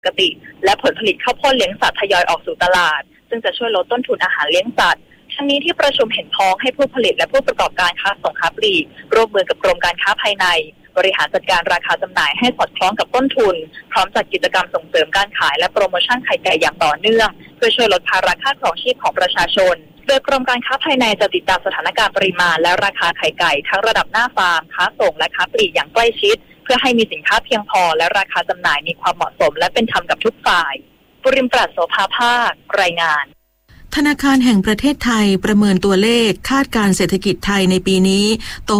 กติและผลผลิตข้าวโพดเลี้ยงสัตว์ทยอยออกสู่ตลาดซึ่งจะช่วยลดต้นทุนอาหารเลี้ยงสัตว์ทั้งนี้ที่ประชุมเห็นพ้องให้ผู้ผลิตและผู้ประกอบการค้าส่งค้าปลีกร่วมมือกับกรมการค้าภายในบริหารจัดการราคาจำหน่ายให้สอดคล้องกับต้นทุนพร้อมจัดกิจกรรมส่งเสริมการขายและโปรโมชั่นไข่ไก่อย่างต่อเนื่องเพื่อช่วยลดภาระค่าครองชีพของประชาชนโดยกรมการค้าภายในจะติดตามสถานการณ์ปริมาณและราคาไข่ไก่ทั้งระดับหน้าฟาร์มค้าส่งและค้าปลีกอย่างใกล้ชิดเพื่อให้มีสินค้าเพียงพอและราคาจำหน่ายมีความเหมาะสมและเป็นธรรมกับทุกฝ่ายปุริมปราศโสภาภาครายงานธนาคารแห่งประเทศไทยประเมินตัวเลขคาดการเศรษฐกิจไทยในปีนี้โต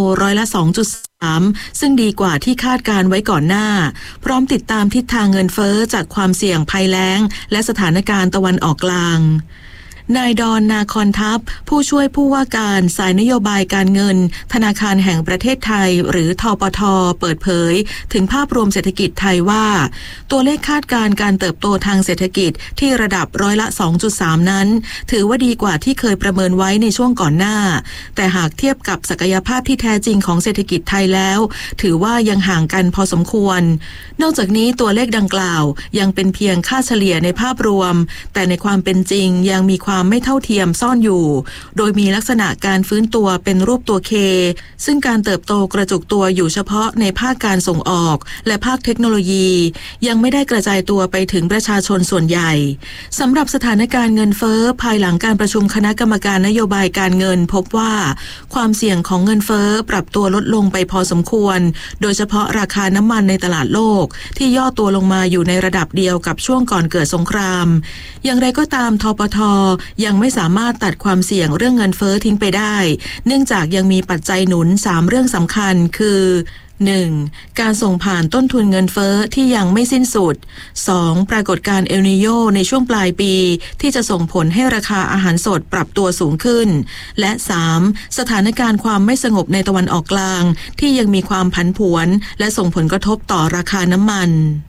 2.3%ซึ่งดีกว่าที่คาดการไว้ก่อนหน้าพร้อมติดตามทิศทางเงินเฟ้อจากความเสี่ยงภัยแล้งและสถานการณ์ตะวันออกกลางนายดอนนาคอนทัพผู้ช่วยผู้ว่าการสายนโยบายการเงินธนาคารแห่งประเทศไทยหรือธปท.เปิดเผยถึงภาพรวมเศรษฐกิจไทยว่าตัวเลขคาดการเติบโตทางเศรษฐกิจที่ระดับ2.3%นั้นถือว่าดีกว่าที่เคยประเมินไว้ในช่วงก่อนหน้าแต่หากเทียบกับศักยภาพที่แท้จริงของเศรษฐกิจไทยแล้วถือว่ายังห่างกันพอสมควรนอกจากนี้ตัวเลขดังกล่าวยังเป็นเพียงค่าเฉลี่ยในภาพรวมแต่ในความเป็นจริงยังมีความไม่เท่าเทียมซ่อนอยู่โดยมีลักษณะการฟื้นตัวเป็นรูปตัวเคซึ่งการเติบโตกระจุกตัวอยู่เฉพาะในภาคการส่งออกและภาคเทคโนโลยียังไม่ได้กระจายตัวไปถึงประชาชนส่วนใหญ่สำหรับสถานการณ์เงินเฟ้อภายหลังการประชุมคณะกรรมการนโยบายการเงินพบว่าความเสี่ยงของเงินเฟ้อปรับตัวลดลงไปพอสมควรโดยเฉพาะราคาน้ำมันในตลาดโลกที่ย่อตัวลงมาอยู่ในระดับเดียวกับช่วงก่อนเกิดสงครามอย่างไรก็ตามธปท.ยังไม่สามารถตัดความเสี่ยงเรื่องเงินเฟ้อทิ้งไปได้เนื่องจากยังมีปัจจัยหนุน3เรื่องสำคัญคือ 1. การส่งผ่านต้นทุนเงินเฟ้อที่ยังไม่สิ้นสุด 2. ปรากฏการณ์เอลนีโญในช่วงปลายปีที่จะส่งผลให้ราคาอาหารสดปรับตัวสูงขึ้นและ 3. สถานการณ์ความไม่สงบในตะวันออกกลางที่ยังมีความผันผวนและส่งผลกระทบต่อราคาน้ำมัน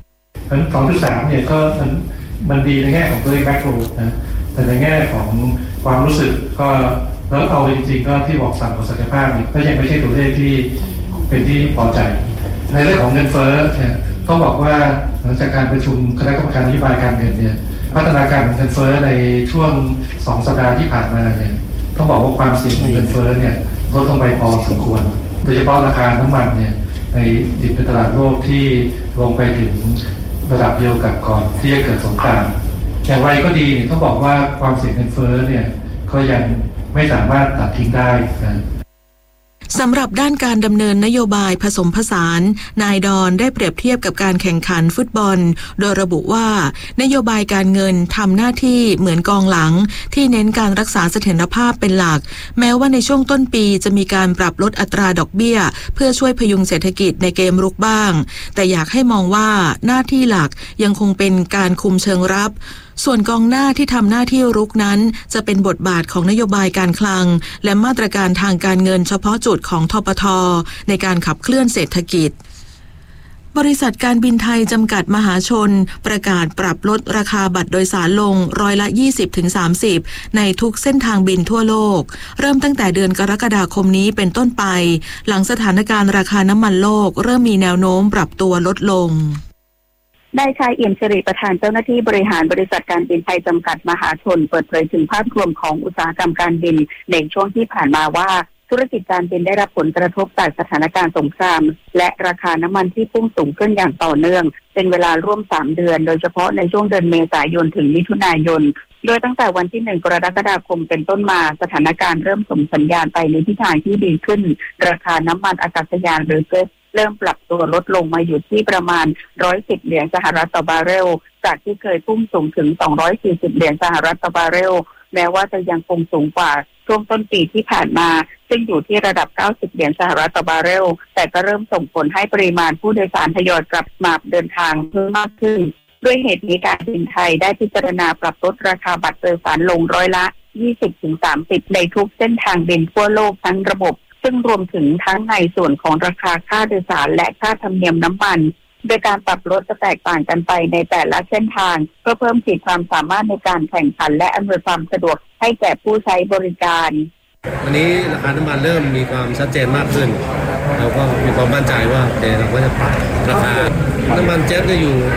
2.3 เนี่ยก็มันดีในแง่ของตัวเลขแมคโครนะแต่ในแง่ของความรู้สึกก็แล้วเอาจริงๆก็ที่บอกสั่งกับศักยภาพนี่ก็ยังไม่ใช่ตัวเลขที่เป็นที่พอใจในเรื่องของเงินเฟ้อเนี่ยต้องบอกว่าหลังจากการประชุมคณะกรรมการนโยบายการเงินเนี่ยพัฒนาการของเงินเฟ้อในช่วง2 สัปดาห์ที่ผ่านมาเนี่ยต้องบอกว่าความเสี่ยงของเงินเฟ้อเนี่ยลดลงไปพอสมควรโดยเฉพาะราคาน้ำมันเนี่ยในดิบในตลาดโลกที่ลงไปถึงระดับเดียวกับก่อนที่จะเกิดสงครามอย่างไรก็ดีต้องบอกว่าความเสี่ยงเงินเฟ้อเนี่ยก็ยังไม่สามารถตัดทิ้งได้นะสำหรับด้านการดำเนินนโยบายผสมผสานนายดอนได้เปรียบเทียบกับการแข่งขันฟุตบอลโดยระบุว่านโยบายการเงินทำหน้าที่เหมือนกองหลังที่เน้นการรักษาเสถียรภาพเป็นหลักแม้ว่าในช่วงต้นปีจะมีการปรับลดอัตราดอกเบี้ยเพื่อช่วยพยุงเศรษฐกิจในเกมรุกบ้างแต่อยากให้มองว่าหน้าที่หลักยังคงเป็นการคุมเชิงรับส่วนกองหน้าที่ทำหน้าที่รุกนั้นจะเป็นบทบาทของนโยบายการคลังและมาตรการทางการเงินเฉพาะจุดของธปท.ในการขับเคลื่อนเศรษฐกิจบริษัทการบินไทยจำกัดมหาชนประกาศปรับลดราคาบัตรโดยสารลง20-30%ในทุกเส้นทางบินทั่วโลกเริ่มตั้งแต่เดือนกรกฎาคมนี้เป็นต้นไปหลังสถานการณ์ราคาน้ำมันโลกเริ่มมีแนวโน้มปรับตัวลดลงได้ชายเอี่ยมสิริประธานเจ้าหน้าที่บริหารบริษัทการบินไทยจำกัดมหาชนเปิดเผยถึงภาพรวมของอุตสาหกรรมการบินในช่วงที่ผ่านมาว่าธุรกิจการบินได้รับผลกระทบจากสถานการณ์สงครามและราคาน้ำมันที่พุ่งสูงขึ้นอย่างต่อเนื่องเป็นเวลาร่วม3 เดือนโดยเฉพาะในช่วงเดือนเมษายนถึงมิถุนายนโดยตั้งแต่วันที่1 กรกฎาคมเป็นต้นมาสถานการณ์เริ่มส่งสัญญาณไปในทิศทางที่ดีขึ้นราคาน้ำมันอากาศยานหรือเก๊สเริ่มปรับตัวลดลงมาอยู่ที่ประมาณ$110ต่อบาร์เรลจากที่เคยพุ่งสูงถึง$240ต่อบาร์เรลแม้ว่าจะยังคงสูงกว่าช่วงต้นปีที่ผ่านมาซึ่งอยู่ที่ระดับ$90ต่อบาร์เรลแต่ก็เริ่มส่งผลให้ปริมาณผู้โดยสารทยอยกลับมาเดินทางเพิ่มมากขึ้นด้วยเหตุนี้การบินไทยได้พิจารณาปรับลดราคาบัตรโดยสารลง20-30%ในทุกเส้นทางบินทั่วโลกทั้งระบบซึ่งรวมถึงทั้งในส่วนของราคาค่าโดยสารและค่าธรรมเนียมน้ำมันโดยการปรับลดจะแตกต่างกันไปในแต่ละเส้นทางเพื่อเพิ่มขีดความสามารถในการแข่งขันและอำนวยความสะดวกให้แก่ผู้ใช้บริการวันนี้ราคาน้ำมันเริ่มมีความชัดเจนมากขึ้นเราก็มีความมั่นใจว่าเราก็จะปรับราคาน้ำมันเจ็ตก็อยู่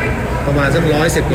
ประมาณสัก110